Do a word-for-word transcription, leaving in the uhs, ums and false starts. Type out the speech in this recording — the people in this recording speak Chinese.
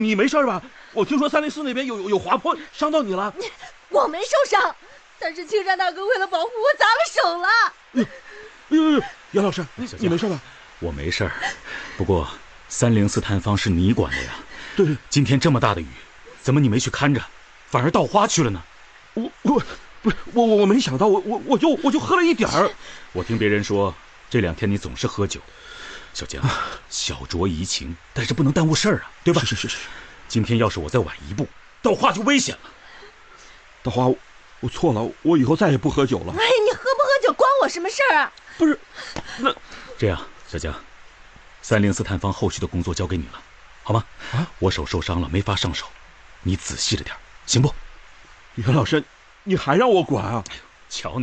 你没事吧？我听说三零四那边有有有滑坡，伤到你了。 我没受伤，但是青山大哥为了保护我砸了手了。 哎呦呦呦，杨老师，你没事吧？ 我没事儿，不过三零四探方是你管的呀。 对对， 今天这么大的雨，怎么你没去看着，反而倒花去了呢？ 我我不是我我我没想到，我我我就我就喝了一点儿。 我听别人说这两天你总是喝酒，小江，小酌怡情，但是不能耽误事儿啊，对吧？ 是是是是。 今天要是我再晚一步，倒花就危险了。 大花，我错了，我以后再也不喝酒了。 哎，你喝不喝酒关我什么事儿啊？ 不是，那这样，小江，三零四探方后续的工作交给你了，好吗？啊，我手受伤了，没法上手，你仔细着点，行不？ 杨老师，你还让我管啊？ 瞧你。